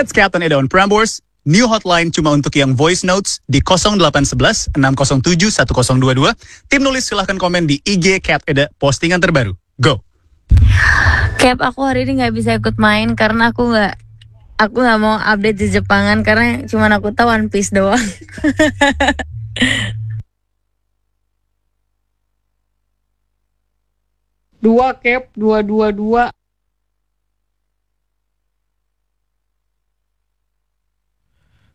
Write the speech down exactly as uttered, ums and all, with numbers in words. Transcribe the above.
Hits Captain Eda on Prambors. New hotline cuma untuk yang voice notes di nol delapan satu satu enam nol tujuh satu nol dua dua. Tim nulis silahkan komen di I G Cap Eda postingan terbaru. Go. Cap, aku hari ini nggak bisa ikut main karena aku nggak aku nggak mau update di Jepangan karena cuma aku tahu One Piece doang. Dua Cap, dua dua dua.